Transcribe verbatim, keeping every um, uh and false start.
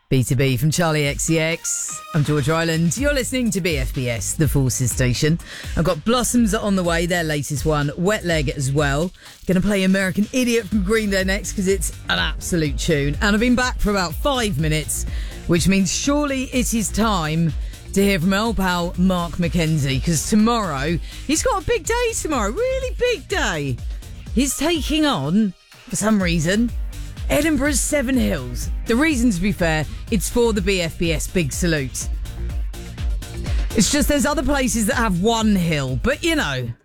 B two B from Charlie X C X. I'm George Ryland. You're listening to B F B S, the Forces station. I've got Blossoms on the way, their latest one. Wet Leg as well. Going to play American Idiot from Green Day next because it's an absolute tune. And I've been back for about five minutes, which means surely it is time to hear from old pal Mark McKenzie, because tomorrow, he's got a big day tomorrow, really big day. He's taking on, for some reason, Edinburgh's Seven Hills. The reason, to be fair, it's for the B F B S Big Salute. It's just there's other places that have one hill, but you know,